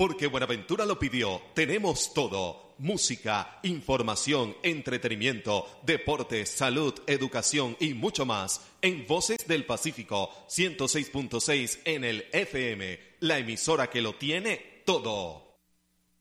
Porque Buenaventura lo pidió, tenemos todo. Música, información, entretenimiento, deportes, salud, educación y mucho más. En Voces del Pacífico, 106.6 en el FM. La emisora que lo tiene todo.